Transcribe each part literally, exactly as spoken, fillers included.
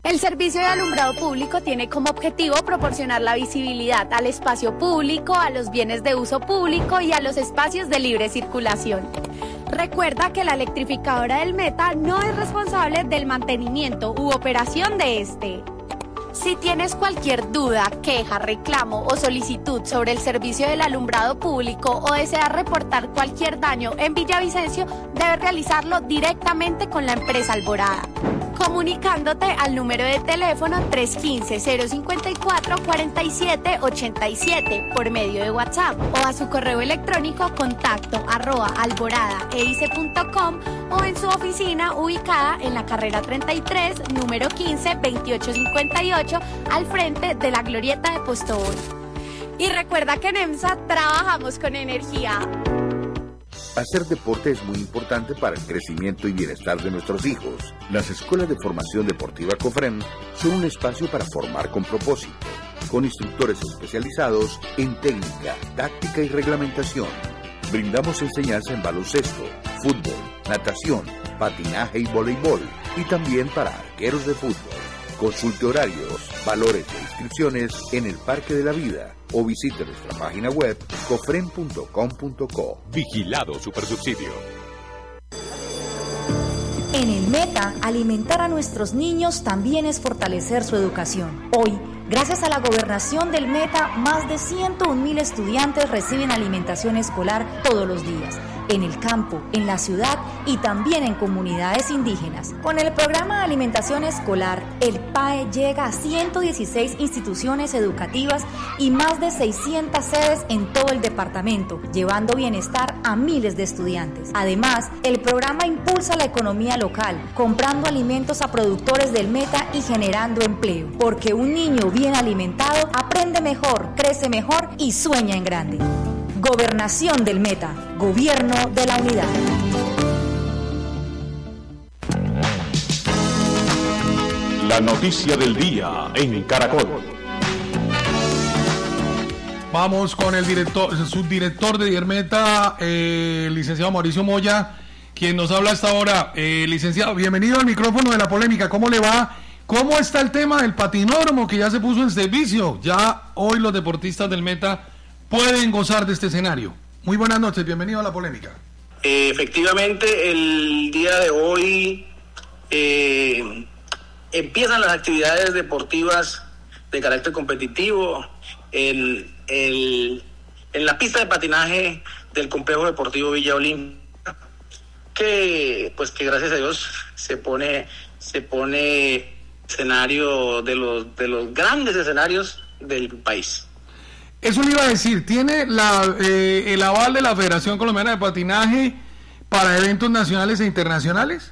El servicio de alumbrado público tiene como objetivo proporcionar la visibilidad al espacio público, a los bienes de uso público y a los espacios de libre circulación. Recuerda que la electrificadora del Meta no es responsable del mantenimiento u operación de este. Si tienes cualquier duda, queja, reclamo o solicitud sobre el servicio del alumbrado público o deseas reportar cualquier daño en Villavicencio, debes realizarlo directamente con la empresa Alborada, comunicándote al número de teléfono tres uno cinco, cero cinco cuatro, cuatro siete ocho siete por medio de WhatsApp o a su correo electrónico contacto arroba alborada e i c punto com o en su oficina ubicada en la carrera treinta y tres, número quince, veintiocho cincuenta y ocho, al frente de la glorieta de Postobón. Y recuerda que en EMSA trabajamos con energía. Hacer deporte es muy importante para el crecimiento y bienestar de nuestros hijos. Las escuelas de formación deportiva COFREM son un espacio para formar con propósito, con instructores especializados en técnica, táctica y reglamentación. Brindamos enseñanza en baloncesto, fútbol, natación, patinaje y voleibol, y también para arqueros de fútbol. Consulte horarios, valores e inscripciones en el Parque de la Vida o visite nuestra página web cofrem punto com punto co. Vigilado Supersubsidio. En el Meta, alimentar a nuestros niños también es fortalecer su educación. Hoy, gracias a la gobernación del Meta, más de ciento un mil estudiantes reciben alimentación escolar todos los días, en el campo, en la ciudad y también en comunidades indígenas. Con el programa de alimentación escolar, el P A E llega a ciento dieciséis instituciones educativas y más de seiscientas sedes en todo el departamento, llevando bienestar a miles de estudiantes. Además, el programa impulsa la economía local, comprando alimentos a productores del Meta y generando empleo, porque un niño bien alimentado aprende mejor, crece mejor y sueña en grande. Gobernación del Meta, Gobierno de la Unidad. La noticia del día en Caracol. Vamos con el director, el subdirector de Diermeta, eh, el licenciado Mauricio Moya, quien nos habla hasta ahora. Eh, licenciado, bienvenido al micrófono de la polémica. ¿Cómo le va? ¿Cómo está el tema del patinódromo que ya se puso en servicio? Ya hoy los deportistas del Meta pueden gozar de este escenario. Muy buenas noches, bienvenido a la polémica. Eh, efectivamente, el día de hoy eh, empiezan las actividades deportivas de carácter competitivo en, el, en la pista de patinaje del Complejo Deportivo Villa Olímpica, que pues que gracias a Dios se pone se pone escenario de los de los grandes escenarios del país. Eso le iba a decir, ¿tiene la, eh, el aval de la Federación Colombiana de Patinaje para eventos nacionales e internacionales?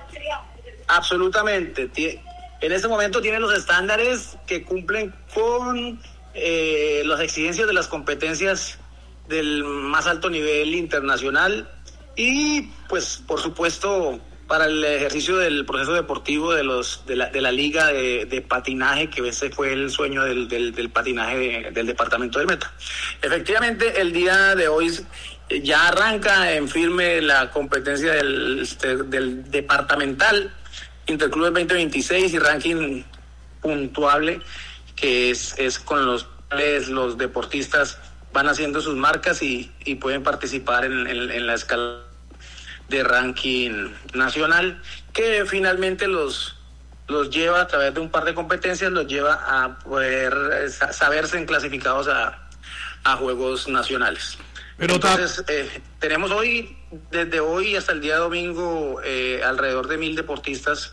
Absolutamente. En este momento tiene los estándares que cumplen con eh, las exigencias de las competencias del más alto nivel internacional y, pues, por supuesto, para el ejercicio del proceso deportivo de los de la, de la liga de, de patinaje, que ese fue el sueño del, del, del patinaje de, del departamento del Meta. Efectivamente, el día de hoy ya arranca en firme la competencia del, del departamental Interclubes veinte veintiséis y ranking puntuable, que es, es con los cuales los deportistas van haciendo sus marcas y, y pueden participar en, en, en la escala de ranking nacional, que finalmente los los lleva a través de un par de competencias, los lleva a poder saberse en clasificados a, a juegos nacionales. Pero entonces eh, tenemos hoy, desde hoy hasta el día domingo, eh, alrededor de mil deportistas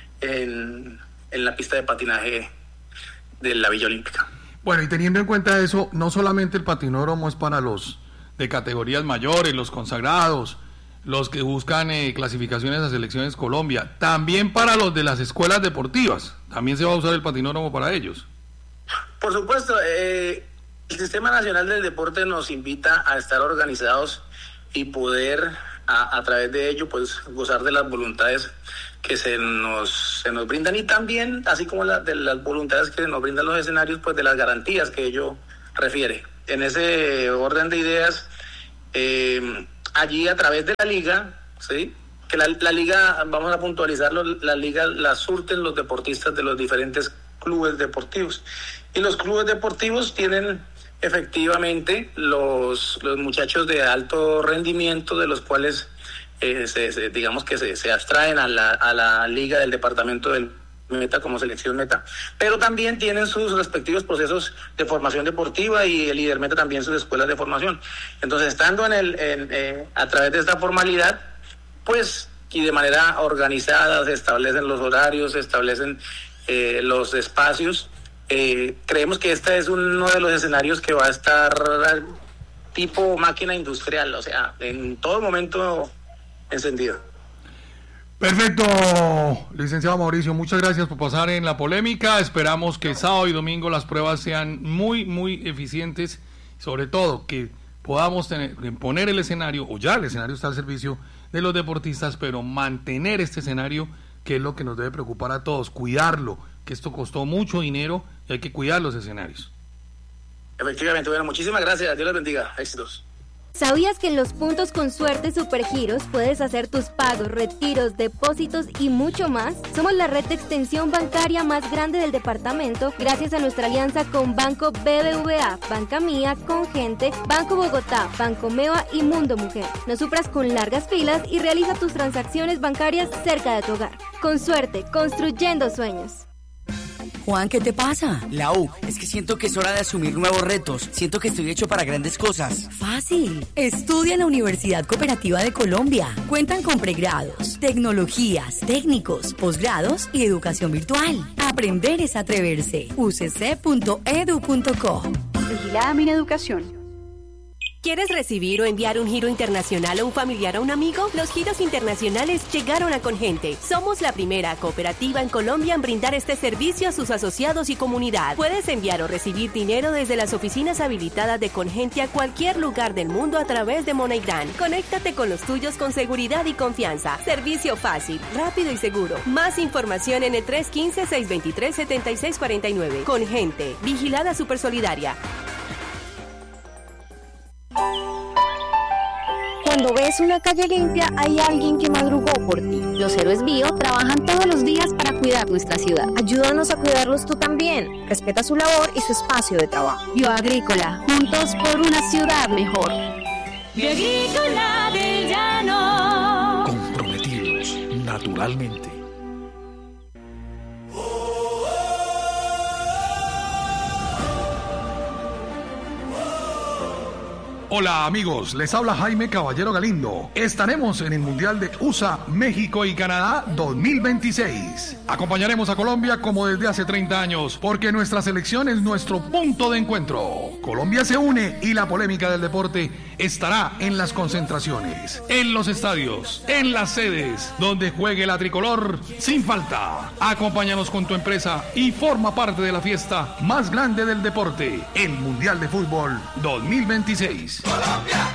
en, en la pista de patinaje de la Villa Olímpica. Bueno, y teniendo en cuenta eso, no solamente el patinódromo es para los de categorías mayores, los consagrados, los que buscan eh, clasificaciones a Selecciones Colombia, también para los de las escuelas deportivas, también se va a usar el patinódromo para ellos. Por supuesto, eh, el Sistema Nacional del Deporte nos invita a estar organizados y poder a, a través de ello pues gozar de las voluntades que se nos se nos brindan y también, así como la, de las voluntades que nos brindan los escenarios, pues de las garantías que ello refiere. En ese orden de ideas, eh, allí a través de la liga, ¿sí?, que la, la liga, vamos a puntualizarlo, la liga la surten los deportistas de los diferentes clubes deportivos. Y los clubes deportivos tienen efectivamente los, los muchachos de alto rendimiento, de los cuales eh, se, se, digamos que se, se abstraen a la, a la liga del departamento del Meta como selección Meta, pero también tienen sus respectivos procesos de formación deportiva y el Líder Meta también sus escuelas de formación. Entonces, estando en el en, eh, a través de esta formalidad, pues, y de manera organizada, se establecen los horarios, se establecen eh, los espacios. Eh, creemos que este es uno de los escenarios que va a estar tipo máquina industrial, o sea, en todo momento encendido. Perfecto, licenciado Mauricio, muchas gracias por pasar en la polémica. Esperamos que sábado y domingo las pruebas sean muy, muy eficientes, sobre todo que podamos tener, poner el escenario, o ya el escenario está al servicio de los deportistas, pero mantener este escenario, que es lo que nos debe preocupar a todos, cuidarlo, que esto costó mucho dinero y hay que cuidar los escenarios. Efectivamente, bueno, muchísimas gracias, Dios les bendiga, éxitos. ¿Sabías que en los puntos con suerte Supergiros puedes hacer tus pagos, retiros, depósitos y mucho más? Somos la red de extensión bancaria más grande del departamento gracias a nuestra alianza con Banco B B V A, Banca Mía, Congente, Banco Bogotá, Banco Meva y Mundo Mujer. No sufras con largas filas y realiza tus transacciones bancarias cerca de tu hogar. Con suerte, construyendo sueños. Juan, ¿qué te pasa? Lau, es que siento que es hora de asumir nuevos retos. Siento que estoy hecho para grandes cosas. Fácil. Estudia en la Universidad Cooperativa de Colombia. Cuentan con pregrados, tecnologías, técnicos, posgrados y educación virtual. Aprender es atreverse. u c c punto e d u punto co. Vigilada Mineducación. ¿Quieres recibir o enviar un giro internacional a un familiar o un amigo? Los giros internacionales llegaron a Congente. Somos la primera cooperativa en Colombia en brindar este servicio a sus asociados y comunidad. Puedes enviar o recibir dinero desde las oficinas habilitadas de Congente a cualquier lugar del mundo a través de MoneyGram. Conéctate con los tuyos con seguridad y confianza. Servicio fácil, rápido y seguro. Más información en el tres uno cinco, seis dos tres, siete seis cuatro nueve. Congente, vigilada supersolidaria. Cuando ves una calle limpia, hay alguien que madrugó por ti. Los héroes bio trabajan todos los días para cuidar nuestra ciudad. Ayúdanos a cuidarlos tú también. Respeta su labor y su espacio de trabajo. Bioagrícola, juntos por una ciudad mejor. Bioagrícola del Llano. Comprometidos, naturalmente. Hola amigos, les habla Jaime Caballero Galindo. Estaremos en el Mundial de U S A, México y Canadá dos mil veintiséis. Acompañaremos a Colombia como desde hace treinta años, porque nuestra selección es nuestro punto de encuentro. Colombia se une y la polémica del deporte estará en las concentraciones, en los estadios, en las sedes, donde juegue la tricolor sin falta. Acompáñanos con tu empresa y forma parte de la fiesta más grande del deporte, el Mundial de Fútbol dos mil veintiséis. Colombia.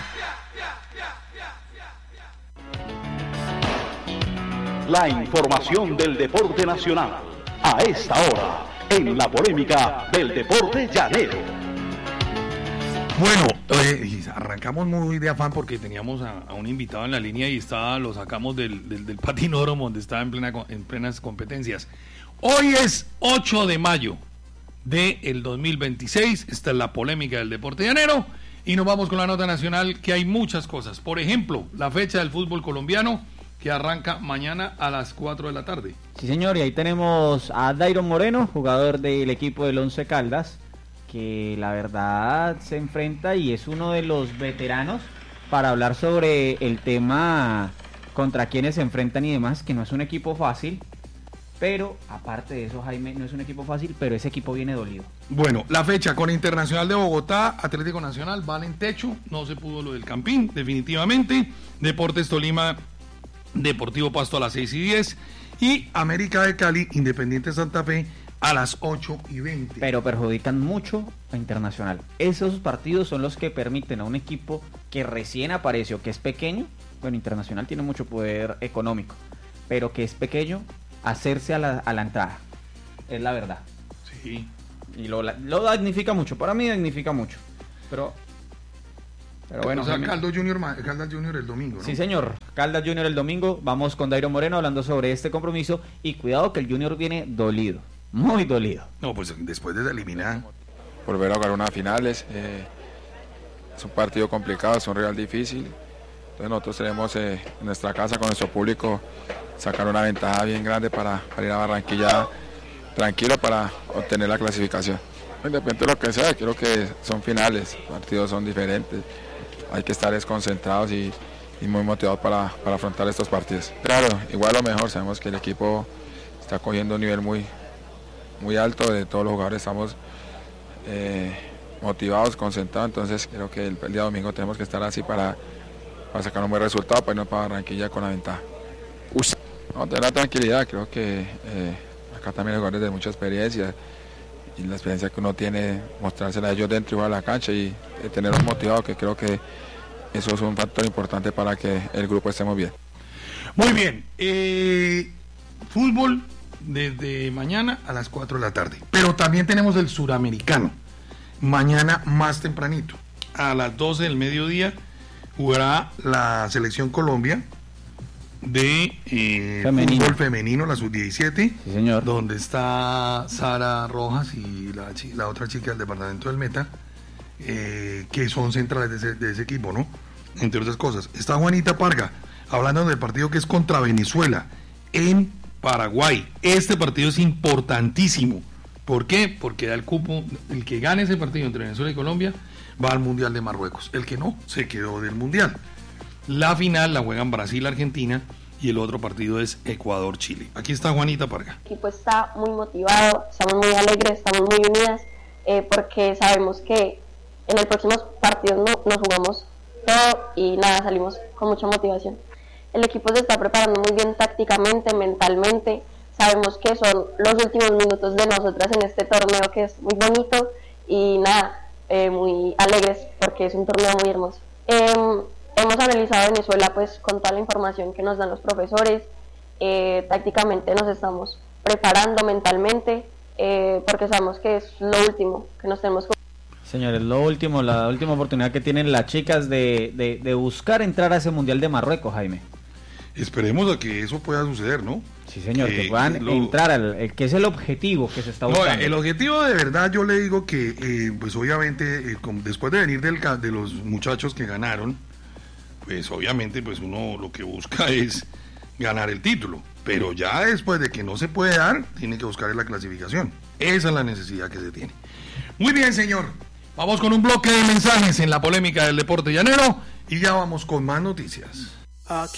La información del deporte nacional a esta hora en la polémica del deporte llanero. Bueno, eh, arrancamos muy de afán porque teníamos a, a un invitado en la línea y estaba, lo sacamos del, del, del patinódromo donde estaba en, plena, en plenas competencias. Hoy es ocho de mayo del dos mil veintiséis, esta es la polémica del deporte llanero. Y nos vamos con la nota nacional, que hay muchas cosas. Por ejemplo, la fecha del fútbol colombiano, que arranca mañana a las cuatro de la tarde. Sí, señor, y ahí tenemos a Dairon Moreno, jugador del equipo del Once Caldas, que la verdad se enfrenta y es uno de los veteranos para hablar sobre el tema contra quienes se enfrentan y demás, que no es un equipo fácil. Pero, aparte de eso, Jaime, no es un equipo fácil, pero ese equipo viene dolido. Bueno, la fecha con Internacional de Bogotá, Atlético Nacional, van en techo, no se pudo lo del Campín, definitivamente. Deportes Tolima, Deportivo Pasto a las seis y diez. Y América de Cali, Independiente Santa Fe, a las ocho y veinte. Pero perjudican mucho a Internacional. Esos partidos son los que permiten a un equipo que recién apareció, que es pequeño, bueno, Internacional tiene mucho poder económico, pero que es pequeño, hacerse a la, a la entrada, es la verdad. Sí. Y lo, lo dignifica mucho, para mí dignifica mucho. Pero Pero bueno, o sea, Jaime. Caldas Junior, Caldas Junior el domingo, ¿no? Sí, señor. Caldas Junior el domingo. Vamos con Dairo Moreno hablando sobre este compromiso. Y cuidado que el Junior viene dolido. Muy dolido. No, pues después de eliminar. Volver a jugar unas finales. Eh, es un partido complicado, es un rival difícil. Entonces nosotros tenemos eh, en nuestra casa con nuestro público sacar una ventaja bien grande para, para ir a Barranquilla tranquilo para obtener la clasificación. Independientemente de lo que sea, creo que son finales, los partidos son diferentes. Hay que estar desconcentrados y, y muy motivados para, para afrontar estos partidos. Claro, igual lo mejor, sabemos que el equipo está cogiendo un nivel muy, muy alto, de todos los jugadores estamos eh, motivados, concentrados, entonces creo que el, el día domingo tenemos que estar así para, para sacar un buen resultado, para irnos para Barranquilla con la ventaja. Uf. No, tener la tranquilidad, creo que eh, acá también hay jugadores de mucha experiencia y la experiencia que uno tiene, mostrársela a ellos dentro y fuera de la cancha y eh, tenerlos motivados, que creo que eso es un factor importante para que el grupo estemos bien. Muy bien, eh, fútbol desde mañana a las cuatro de la tarde, pero también tenemos el suramericano, mañana más tempranito, a las doce del mediodía jugará la selección Colombia de eh, femenino. fútbol femenino, la sub diecisiete, sí, señor. Donde está Sara Rojas y la, la otra chica del departamento del Meta, eh, que son centrales de ese, de ese equipo, ¿no? Entre otras cosas. Está Juanita Parga, hablando del partido que es contra Venezuela, en Paraguay. Este partido es importantísimo. ¿Por qué? Porque da el cupo, el que gane ese partido entre Venezuela y Colombia va al Mundial de Marruecos. El que no, se quedó del Mundial. La final la juegan Brasil-Argentina y el otro partido es Ecuador-Chile. Aquí está Juanita Parga. El equipo está muy motivado, estamos muy alegres, estamos muy unidas, eh, porque sabemos que en el próximo partido no, nos jugamos todo y nada, salimos con mucha motivación. El equipo se está preparando muy bien tácticamente, mentalmente. Sabemos que son los últimos minutos de nosotras en este torneo, que es muy bonito y nada, eh, muy alegres porque es un torneo muy hermoso. Eh, Hemos analizado Venezuela pues con toda la información que nos dan los profesores, eh, tácticamente nos estamos preparando mentalmente, eh, porque sabemos que es lo último que nos tenemos que... Señores, lo último, la última oportunidad que tienen las chicas de, de, de buscar entrar a ese Mundial de Marruecos, Jaime. Esperemos a que eso pueda suceder, ¿no? Sí, señor, eh, que puedan lo... entrar, al, el, que es el objetivo que se está buscando. No, el objetivo de verdad, yo le digo que, eh, pues obviamente, eh, como después de venir del, de los muchachos que ganaron, pues obviamente pues uno lo que busca es ganar el título, pero ya después de que no se puede dar, tiene que buscar la clasificación. Esa es la necesidad que se tiene. Muy bien, señor, vamos con un bloque de mensajes en la polémica del deporte llanero y ya vamos con más noticias. Aquí